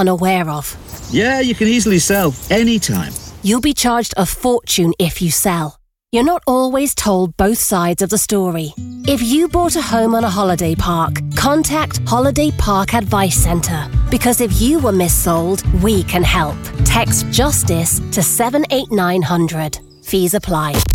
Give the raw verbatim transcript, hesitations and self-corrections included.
unaware of. Yeah, you can easily sell anytime. You'll be charged a fortune if you sell. You're not always told both sides of the story. If you bought a home on a holiday park, contact Holiday Park Advice Centre. Because if you were missold, we can help. Text JUSTICE to seven eight nine hundred. Fees apply.